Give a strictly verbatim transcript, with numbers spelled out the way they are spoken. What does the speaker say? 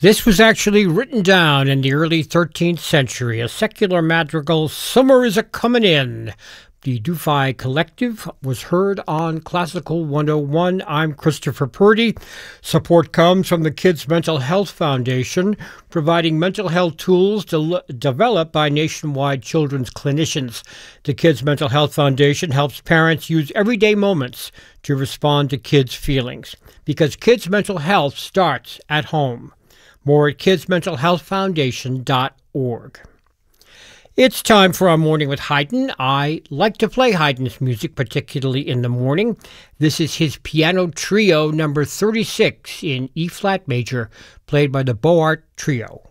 This was actually written down in the early thirteenth century, a secular madrigal, Summer is a-comin' in. The Dufay Collective was heard on Classical one oh one. I'm Christopher Purdy. Support comes from the Kids Mental Health Foundation, providing mental health tools de- developed by nationwide children's clinicians. The Kids Mental Health Foundation helps parents use everyday moments to respond to kids' feelings, because kids' mental health starts at home. More at kids mental health foundation dot org. It's time for our Morning with Haydn. I like to play Haydn's music, particularly in the morning. This is his piano trio number thirty-six in E-flat major, played by the Beaux Arts Trio.